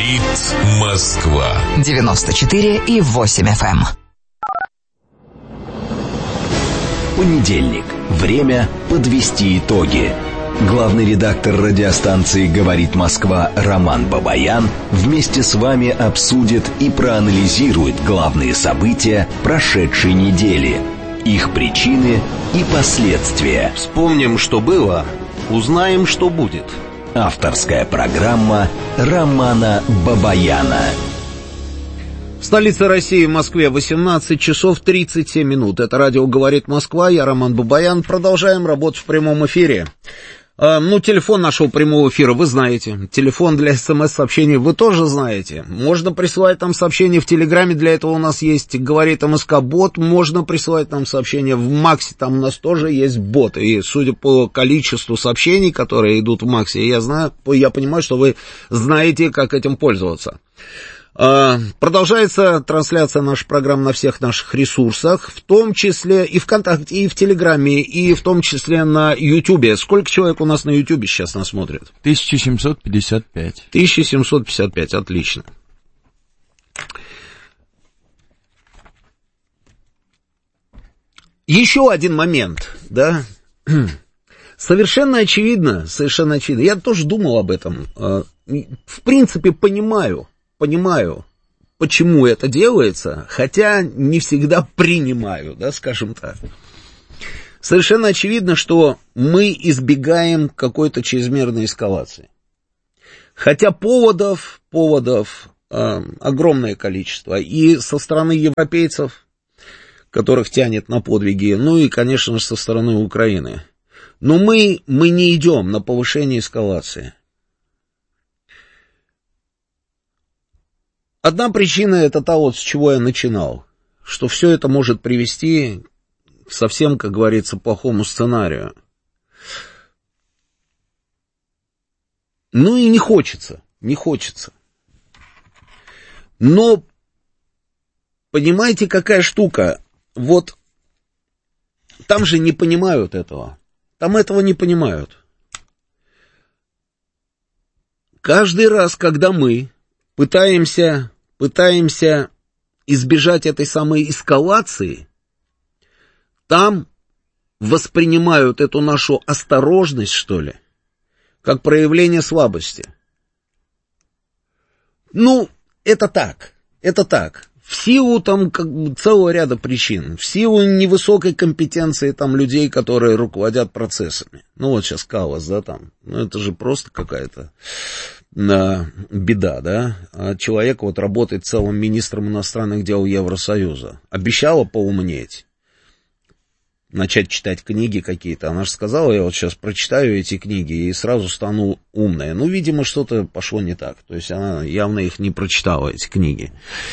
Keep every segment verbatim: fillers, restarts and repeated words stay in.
Говорит Москва. девяносто четыре и восемь эф эм. Понедельник. Время подвести итоги. Главный редактор радиостанции «Говорит Москва» Роман Бабаян вместе с вами обсудит и проанализирует главные события прошедшей недели, их причины и последствия. Вспомним, что было, узнаем, что будет. Авторская программа Романа Бабаяна. В столице России, в Москве, восемнадцать часов тридцать семь минут. Это радио «Говорит Москва», я Роман Бабаян. Продолжаем работу в прямом эфире. А, ну, телефон нашего прямого эфира вы знаете. Телефон для смс-сообщений вы тоже знаете. Можно присылать там сообщения в Телеграме, для этого у нас есть «Говорит МСК-бот». Можно присылать нам сообщения в Максе, там у нас тоже есть бот. И судя по количеству сообщений, которые идут в Максе, я знаю, я понимаю, что вы знаете, как этим пользоваться. Продолжается трансляция нашей программы на всех наших ресурсах, в том числе и ВКонтакте, и в Телеграме, и в том числе на Ютубе. Сколько человек у нас на Ютубе сейчас нас смотрит? тысяча семьсот пятьдесят пять. тысяча семьсот пятьдесят пять, отлично. Еще один момент, да, совершенно очевидно, совершенно очевидно, я тоже думал об этом, в принципе, понимаю, Понимаю, почему это делается, хотя не всегда принимаю, да, скажем так. Совершенно очевидно, что мы избегаем какой-то чрезмерной эскалации. Хотя поводов, поводов э, огромное количество. И со стороны европейцев, которых тянет на подвиги, ну и, конечно же, со стороны Украины. Но мы, мы не идем на повышение эскалации. Одна причина — это та, вот с чего я начинал, что все это может привести к совсем, как говорится, плохому сценарию. Ну и не хочется, не хочется. Но, понимаете, какая штука? Вот там же не понимают этого, там этого не понимают. Каждый раз, когда мы Пытаемся, пытаемся избежать этой самой эскалации, там воспринимают эту нашу осторожность, что ли, как проявление слабости. Ну, это так, это так. В силу там как бы целого ряда причин, в силу невысокой компетенции там людей, которые руководят процессами. Ну вот сейчас Каллас, да, там, ну это же просто какая-то беда, да. Человек вот работает целым министром иностранных дел Евросоюза. Обещала поумнеть, начать читать книги какие-то. Она же сказала, я вот сейчас прочитаю эти книги и сразу стану умной. Ну, видимо, что-то пошло не так. То есть она явно их не прочитала, эти книги.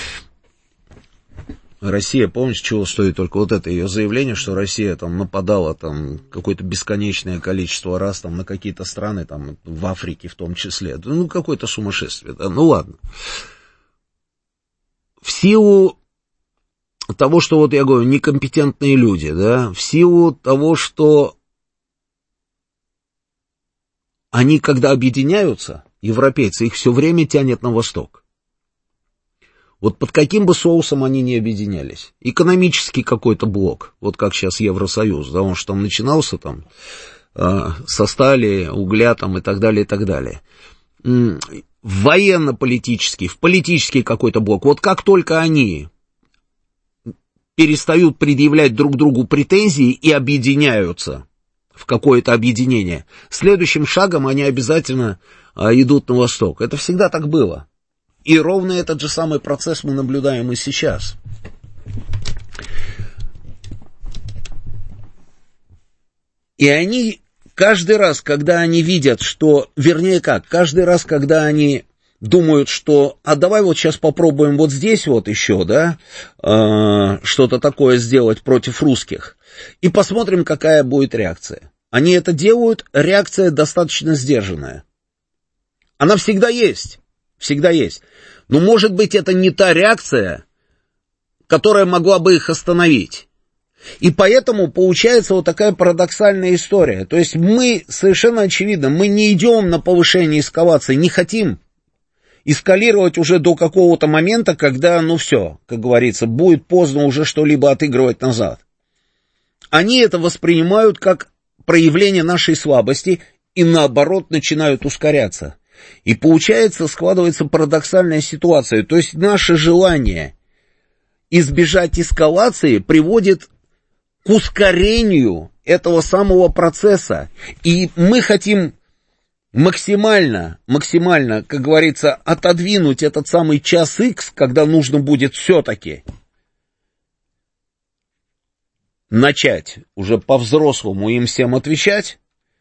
Россия, помните, чего стоит только вот это ее заявление, что Россия там нападала там какое-то бесконечное количество раз там на какие-то страны, там в Африке в том числе. Ну, какое-то сумасшествие, да, ну ладно. В силу того, что вот я говорю, некомпетентные люди, да, в силу того, что они, когда объединяются, европейцы, их все время тянет на восток. Вот под каким бы соусом они ни объединялись. Экономический какой-то блок, вот как сейчас Евросоюз, да, он же там начинался там э, со стали, угля там и так далее, и так далее. Военно-политический, в политический какой-то блок. Вот как только они перестают предъявлять друг другу претензии и объединяются в какое-то объединение, следующим шагом они обязательно э, идут на восток. Это всегда так было. И ровно этот же самый процесс мы наблюдаем и сейчас. И они каждый раз, когда они видят, что, вернее как, каждый раз, когда они думают, что, а давай вот сейчас попробуем вот здесь вот еще, да, э, что-то такое сделать против русских, и посмотрим, какая будет реакция. Они это делают, реакция достаточно сдержанная. Она всегда есть. Всегда есть. Но, может быть, это не та реакция, которая могла бы их остановить. И поэтому получается вот такая парадоксальная история. То есть мы, совершенно очевидно, мы не идем на повышение эскалации, не хотим. эскалировать уже до какого-то момента, когда, ну все, как говорится, будет поздно уже что-либо отыгрывать назад. Они это воспринимают как проявление нашей слабости и, наоборот, начинают ускоряться. И получается, складывается парадоксальная ситуация. То есть наше желание избежать эскалации приводит к ускорению этого самого процесса. И мы хотим максимально, максимально, как говорится, отодвинуть этот самый час икс, когда нужно будет все-таки начать уже по-взрослому им всем отвечать,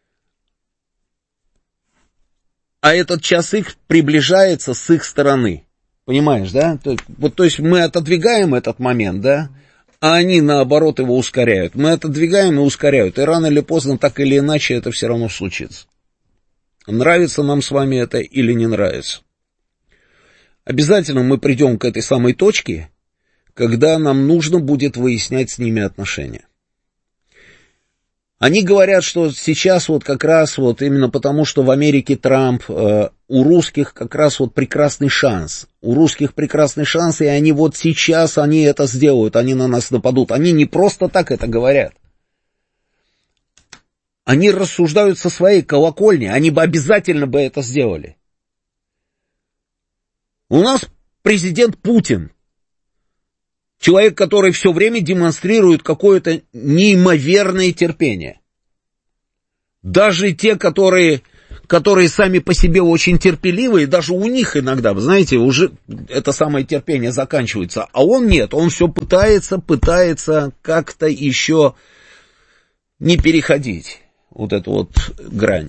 а этот час икс приближается с их стороны. Понимаешь, да? То, вот, то есть мы отодвигаем этот момент, да, а они, наоборот, его ускоряют. Мы отодвигаем и ускоряют, и рано или поздно, так или иначе, это все равно случится. Нравится нам с вами это или не нравится. Обязательно мы придем к этой самой точке, когда нам нужно будет выяснять с ними отношения. Они говорят, что сейчас вот как раз вот именно потому, что в Америке Трамп, э, у русских как раз вот прекрасный шанс. У русских прекрасный шанс, и они вот сейчас, они это сделают, они на нас нападут. Они не просто так это говорят. Они рассуждают со своей колокольни, они бы обязательно бы это сделали. У нас президент Путин. Человек, который все время демонстрирует какое-то неимоверное терпение. Даже те, которые, которые сами по себе очень терпеливые, даже у них иногда, вы знаете, уже это самое терпение заканчивается. А он нет, он все пытается, пытается как-то еще не переходить вот эту вот грань.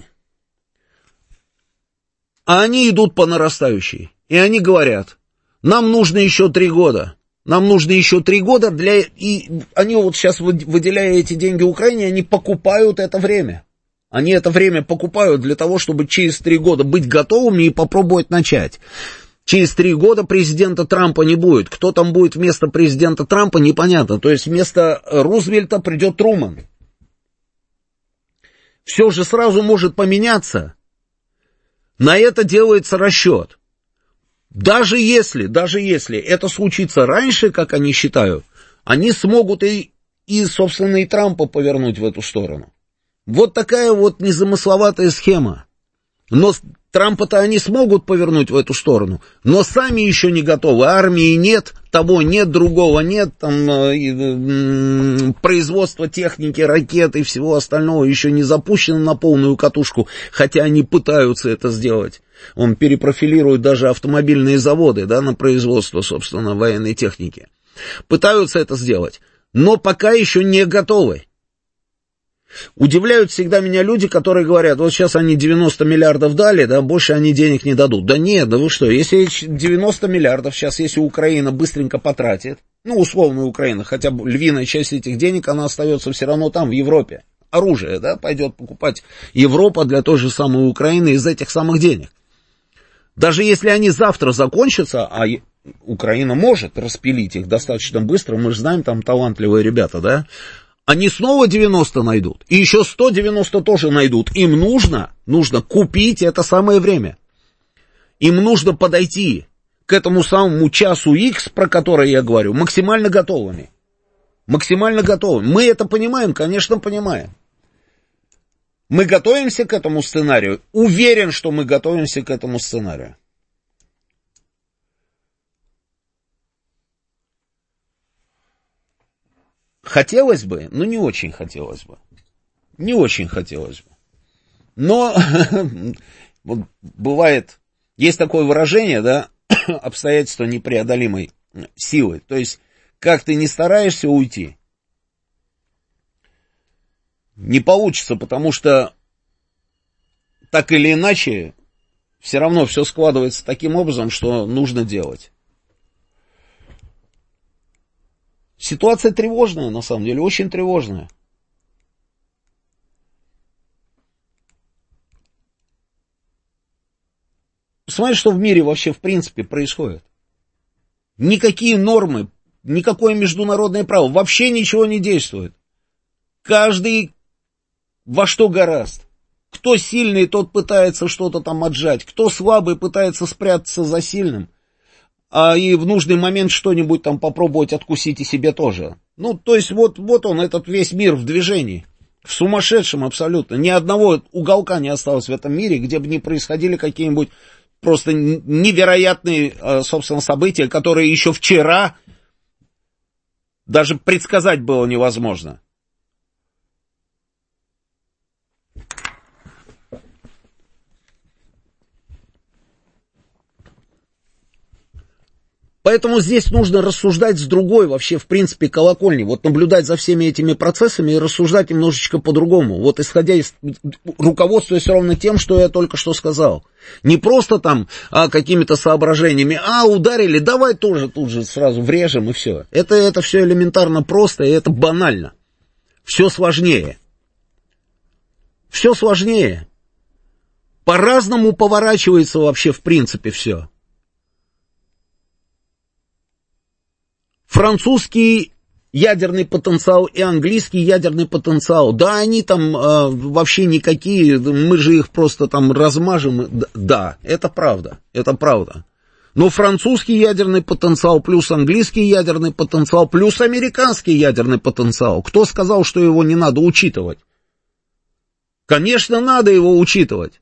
А они идут по нарастающей. И они говорят, нам нужно еще три года. Нам нужно еще три года для... И они вот сейчас, выделяя эти деньги Украине, они покупают это время. Они это время покупают для того, чтобы через три года быть готовыми и попробовать начать. Через три года президента Трампа не будет. Кто там будет вместо президента Трампа, непонятно. То есть вместо Рузвельта придет Труман. Все же сразу может поменяться. На это делается расчет. Даже если, даже если это случится раньше, как они считают, они смогут и, и, собственно, и Трампа повернуть в эту сторону. Вот такая вот незамысловатая схема. Но Трампа-то они смогут повернуть в эту сторону, но сами еще не готовы. Армии нет, того нет, другого нет, там э, производство техники, ракет и всего остального еще не запущено на полную катушку, хотя они пытаются это сделать. Он перепрофилирует даже автомобильные заводы, да, на производство, собственно, военной техники. Пытаются это сделать, но пока еще не готовы. Удивляют всегда меня люди, которые говорят, вот сейчас они девяносто миллиардов дали, да, больше они денег не дадут. Да нет, да вы что, если девяносто миллиардов сейчас, если Украина быстренько потратит, ну, условно Украина, хотя бы львиная часть этих денег, она остается все равно там, в Европе. Оружие, да, пойдет покупать Европа для той же самой Украины из этих самых денег. Даже если они завтра закончатся, а Украина может распилить их достаточно быстро, мы же знаем, там талантливые ребята, да, они снова девяносто найдут, и еще сто девяносто тоже найдут. Им нужно, нужно купить это самое время. Им нужно подойти к этому самому часу X, про который я говорю, максимально готовыми. Максимально готовыми. Мы это понимаем, конечно, понимаем. Мы готовимся к этому сценарию. Уверен, что мы готовимся к этому сценарию. Хотелось бы, но не очень хотелось бы. Не очень хотелось бы. Но вот бывает, есть такое выражение, да, обстоятельства непреодолимой силы. То есть, как ты не стараешься уйти, не получится, потому что так или иначе все равно все складывается таким образом, что нужно делать. Ситуация тревожная, на самом деле, очень тревожная. Посмотрите, что в мире вообще в принципе происходит. Никакие нормы, никакое международное право, вообще ничего не действует. Каждый во что горазд. Кто сильный, тот пытается что-то там отжать. Кто слабый, пытается спрятаться за сильным. А и в нужный момент что-нибудь там попробовать откусить и себе тоже. Ну, то есть вот, вот он, этот весь мир в движении. В сумасшедшем абсолютно. Ни одного уголка не осталось в этом мире, где бы не происходили какие-нибудь просто невероятные, собственно, события, которые еще вчера даже предсказать было невозможно. Поэтому здесь нужно рассуждать с другой вообще, в принципе, колокольни. Вот наблюдать за всеми этими процессами и рассуждать немножечко по-другому. Вот исходя из... руководствуясь ровно тем, что я только что сказал. Не просто там а, какими-то соображениями, а, ударили, давай тоже тут же сразу врежем и все. Это, это все элементарно просто и это банально. Все сложнее. Все сложнее. По-разному поворачивается вообще в принципе все. Французский ядерный потенциал и английский ядерный потенциал, да, они там э, вообще никакие, мы же их просто там размажем, да, это правда, это правда. Но французский ядерный потенциал плюс английский ядерный потенциал плюс американский ядерный потенциал, кто сказал, что его не надо учитывать? Конечно, надо его учитывать.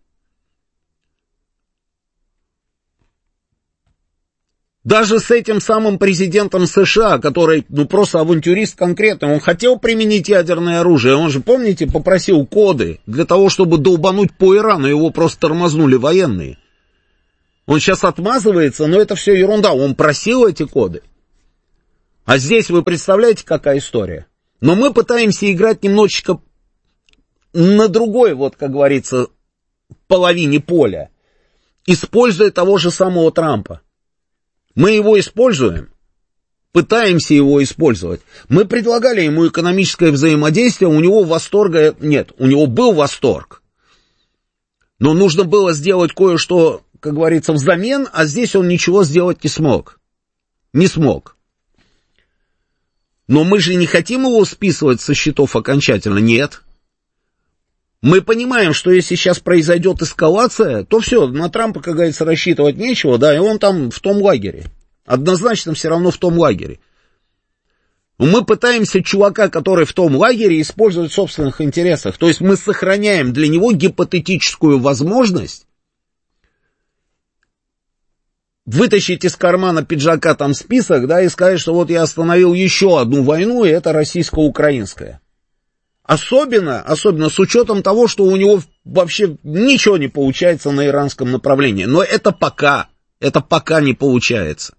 Даже с этим самым президентом США, который, ну, просто авантюрист конкретно, он хотел применить ядерное оружие, он же, помните, попросил коды для того, чтобы долбануть по Ирану, его просто тормознули военные. Он сейчас отмазывается, но это все ерунда, он просил эти коды. А здесь вы представляете, какая история? Но мы пытаемся играть немножечко на другой, вот, как говорится, половине поля, используя того же самого Трампа. Мы его используем, пытаемся его использовать. Мы предлагали ему экономическое взаимодействие, у него восторга нет, у него был восторг. Но нужно было сделать кое-что, как говорится, взамен, а здесь он ничего сделать не смог. Не смог. Но мы же не хотим его списывать со счетов окончательно, нет. Мы понимаем, что если сейчас произойдет эскалация, то все, на Трампа, как говорится, рассчитывать нечего, да, и он там в том лагере. Однозначно все равно в том лагере. Но мы пытаемся чувака, который в том лагере, использовать в собственных интересах. То есть мы сохраняем для него гипотетическую возможность вытащить из кармана пиджака там список, да, и сказать, что вот я остановил еще одну войну, и это российско-украинская. Особенно, особенно с учетом того, что у него вообще ничего не получается на иранском направлении. Но это пока, это пока не получается.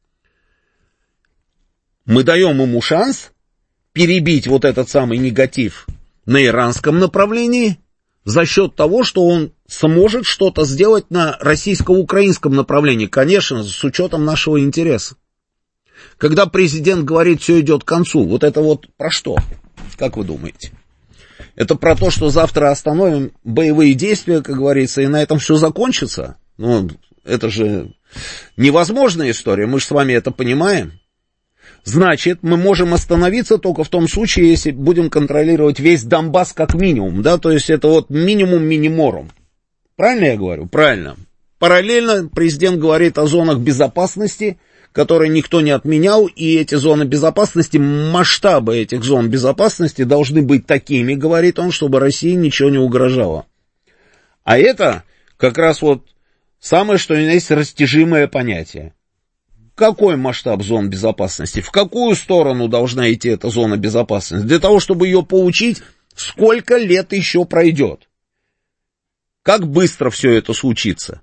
Мы даем ему шанс перебить вот этот самый негатив на иранском направлении за счет того, что он сможет что-то сделать на российско-украинском направлении. Конечно, с учетом нашего интереса. Когда президент говорит, все идет к концу, вот это вот про что? Как вы думаете? Это про то, что завтра остановим боевые действия, как говорится, и на этом все закончится? Ну, это же невозможная история, мы же с вами это понимаем. Значит, мы можем остановиться только в том случае, если будем контролировать весь Донбасс как минимум, да, то есть это вот минимум миниморум. Правильно я говорю? Правильно. Параллельно президент говорит о зонах безопасности, которые никто не отменял, и эти зоны безопасности, масштабы этих зон безопасности должны быть такими, говорит он, чтобы России ничего не угрожало. А это как раз вот самое, что ни на есть растяжимое понятие. Какой масштаб зон безопасности? В какую сторону должна идти эта зона безопасности? Для того, чтобы ее получить, сколько лет еще пройдет? Как быстро все это случится?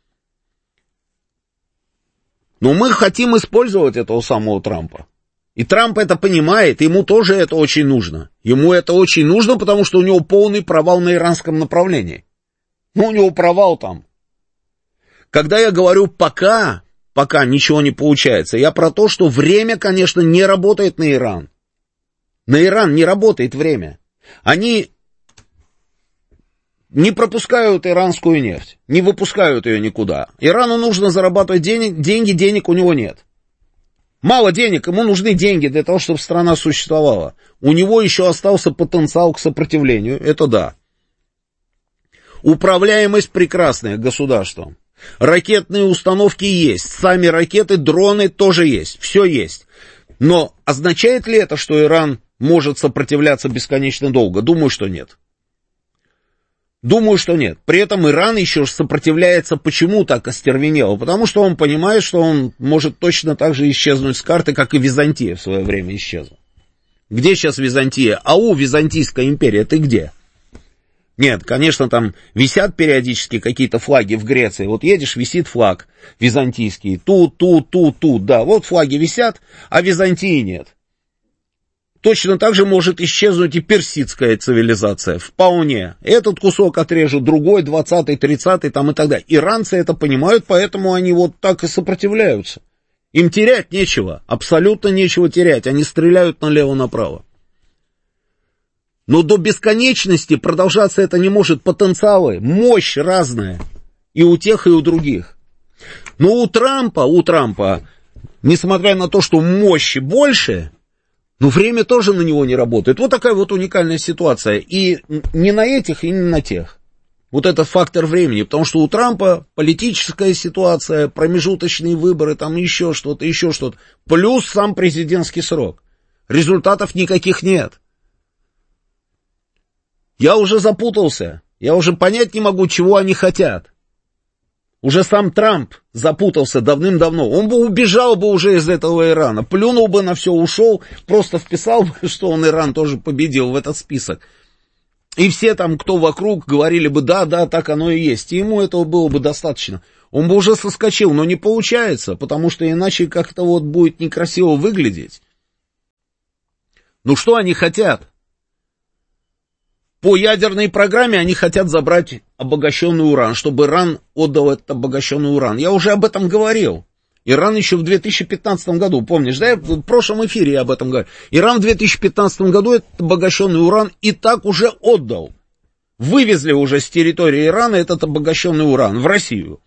Но мы хотим использовать этого самого Трампа. И Трамп это понимает, ему тоже это очень нужно. Ему это очень нужно, потому что у него полный провал на иранском направлении. Ну, у него провал там. Когда я говорю «пока», пока ничего не получается, я про то, что время, конечно, не работает на Иран. На Иран не работает время. Они не пропускают иранскую нефть, не выпускают ее никуда. Ирану нужно зарабатывать денег, деньги, денег у него нет. Мало денег, ему нужны деньги для того, чтобы страна существовала. У него еще остался потенциал к сопротивлению, это да. Управляемость прекрасная государством. Ракетные установки есть, сами ракеты, дроны тоже есть, все есть. Но означает ли это, что Иран может сопротивляться бесконечно долго? Думаю, что нет. Думаю, что нет. При этом Иран еще сопротивляется почему так остервенело? Потому что он понимает, что он может точно так же исчезнуть с карты, как и Византия в свое время исчезла. Где сейчас Византия? Ау, Византийская империя, ты где? Нет, конечно, там висят периодически какие-то флаги в Греции. Вот едешь, висит флаг византийский. Тут, тут, тут, тут. Да, вот флаги висят, а Византии нет. Точно так же может исчезнуть и персидская цивилизация. Вполне. Этот кусок отрежут, другой, двадцатый, тридцатый, там и так далее. Иранцы это понимают, поэтому они вот так и сопротивляются. Им терять нечего, абсолютно нечего терять. Они стреляют налево-направо. Но до бесконечности продолжаться это не может. Потенциалы, мощь разная. И у тех, и у других. Но у Трампа, у Трампа, несмотря на то, что мощи больше, но время тоже на него не работает. Вот такая вот уникальная ситуация. И не на этих, и не на тех. Вот этот фактор времени. Потому что у Трампа политическая ситуация, промежуточные выборы, там еще что-то, еще что-то. Плюс сам президентский срок. Результатов никаких нет. Я уже запутался. Я уже понять не могу, чего они хотят. Уже сам Трамп запутался давным-давно. Он бы убежал бы уже из этого Ирана. Плюнул бы на все, ушел. Просто вписал бы, что он Иран тоже победил в этот список. И все там, кто вокруг, говорили бы, да, да, так оно и есть. И ему этого было бы достаточно. Он бы уже соскочил, но не получается. Потому что иначе как-то вот будет некрасиво выглядеть. Ну что они хотят? По ядерной программе они хотят забрать обогащенный уран, чтобы Иран отдал этот обогащенный уран. Я уже об этом говорил. Иран еще в две тысячи пятнадцатом году, помнишь, да, в прошлом эфире я об этом говорил. Иран в две тысячи пятнадцатом году этот обогащенный уран и так уже отдал. Вывезли уже с территории Ирана этот обогащенный уран в Россию.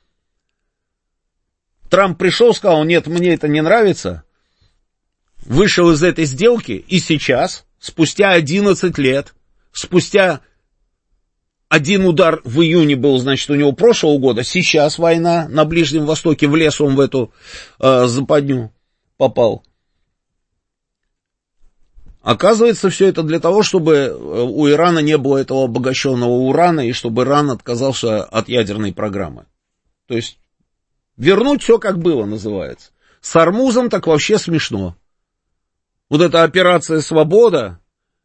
Трамп пришел, сказал, нет, мне это не нравится. Вышел из этой сделки и сейчас, спустя одиннадцать лет, спустя один удар в июне был, значит, у него прошлого года, сейчас война на Ближнем Востоке, влез он в эту э, западню, попал. Оказывается, все это для того, чтобы у Ирана не было этого обогащенного урана, и чтобы Иран отказался от ядерной программы. То есть, вернуть все как было, называется. С Ормузом так вообще смешно. Вот эта операция «Свобода»,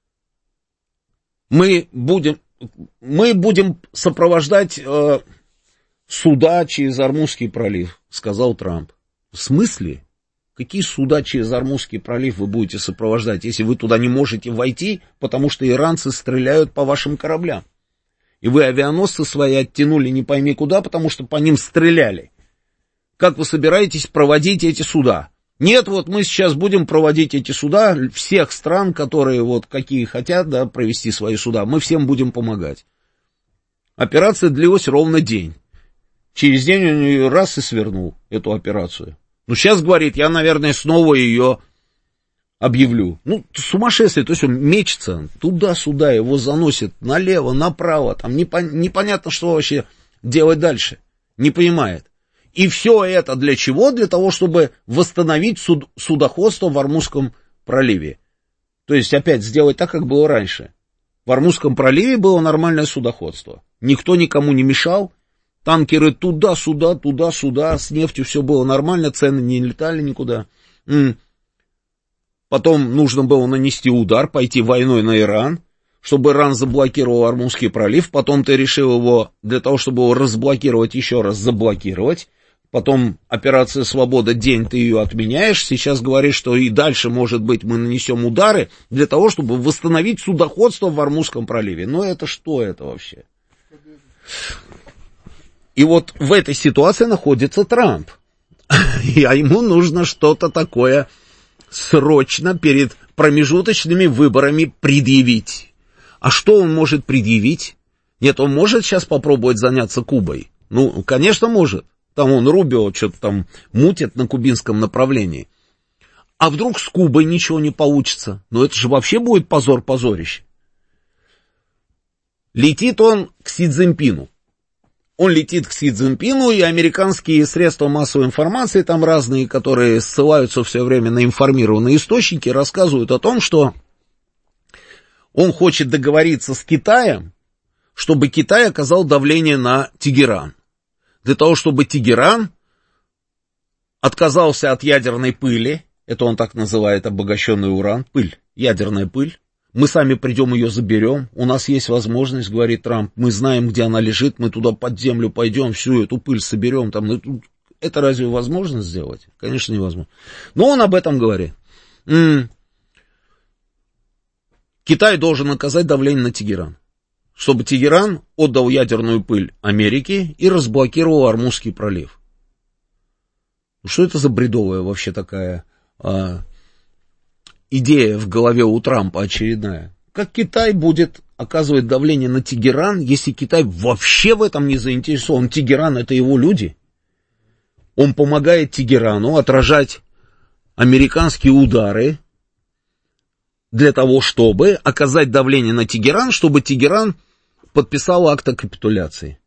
Мы будем, мы будем сопровождать э, суда через Ормузский пролив, сказал Трамп. В смысле? Какие суда через Ормузский пролив вы будете сопровождать, если вы туда не можете войти, потому что иранцы стреляют по вашим кораблям? И вы авианосцы свои оттянули не пойми куда, потому что по ним стреляли. Как вы собираетесь проводить эти суда? Нет, вот мы сейчас будем проводить эти суда всех стран, которые вот какие хотят, да, провести свои суда. Мы всем будем помогать. Операция длилась ровно день. Через день он раз и свернул эту операцию. Ну, сейчас, говорит, я, наверное, снова ее объявлю. Ну, сумасшествие, то есть он мечется туда-сюда, его заносит налево, направо, там непон- непонятно, что вообще делать дальше. Не понимает. И все это для чего? Для того, чтобы восстановить суд, судоходство в Ормузском проливе. То есть опять сделать так, как было раньше. В Ормузском проливе было нормальное судоходство. Никто никому не мешал. Танкеры туда-сюда, туда-сюда. С нефтью все было нормально, цены не летали никуда. Потом нужно было нанести удар, пойти войной на Иран, чтобы Иран заблокировал Ормузский пролив. Потом ты решил его, для того, чтобы его разблокировать, еще раз заблокировать. Потом операция «Свобода», день ты ее отменяешь, сейчас говоришь, что и дальше, может быть, мы нанесем удары для того, чтобы восстановить судоходство в Ормузском проливе. Но это что это вообще? И вот в этой ситуации находится Трамп. А ему нужно что-то такое срочно перед промежуточными выборами предъявить. А что он может предъявить? Нет, он может сейчас попробовать заняться Кубой? Ну, конечно, может. Там он Рубио что-то там мутит на кубинском направлении. А вдруг с Кубой ничего не получится? Ну это же вообще будет позор-позорище. Летит он к Си Цзиньпину. он летит к Си Цзиньпину, и американские средства массовой информации, там разные, которые ссылаются все время на информированные источники, рассказывают о том, что он хочет договориться с Китаем, чтобы Китай оказал давление на Тегеран. Для того, чтобы Тегеран отказался от ядерной пыли, это он так называет обогащенный уран, пыль, ядерная пыль. Мы сами придем ее заберем, у нас есть возможность, говорит Трамп, мы знаем, где она лежит, мы туда под землю пойдем, всю эту пыль соберем. Там, это разве возможно сделать? Конечно, невозможно. Но он об этом говорит. М-м. Китай должен оказать давление на Тегеран, чтобы Тегеран отдал ядерную пыль Америке и разблокировал Ормузский пролив. Что это за бредовая вообще такая... А, идея в голове у Трампа очередная. Как Китай будет оказывать давление на Тегеран, если Китай вообще в этом не заинтересован? Тегеран — это его люди. Он помогает Тегерану отражать американские удары для того, чтобы оказать давление на Тегеран, чтобы Тегеран подписал акт о капитуляции.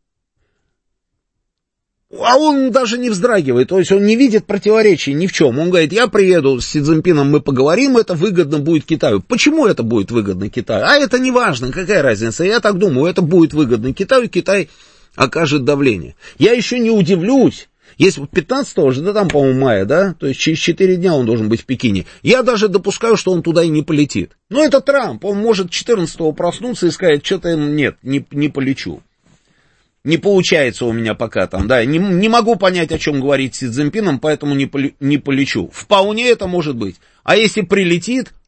А он даже не вздрагивает, то есть он не видит противоречий ни в чем. Он говорит, я приеду с Си Цзиньпином, мы поговорим, это выгодно будет Китаю. Почему это будет выгодно Китаю? А это не важно, какая разница. Я так думаю, это будет выгодно Китаю, Китай окажет давление. Я еще не удивлюсь, если пятнадцатого же, да там, по-моему, мая, да, то есть через четыре дня он должен быть в Пекине. Я даже допускаю, что он туда и не полетит. Но это Трамп, он может четырнадцатого проснуться и сказать, что-то нет, не, не полечу. Не получается у меня пока там, да, не, не могу понять, о чем говорить с Си Цзиньпином, поэтому не, поле, не полечу. Вполне это может быть. А если прилетит,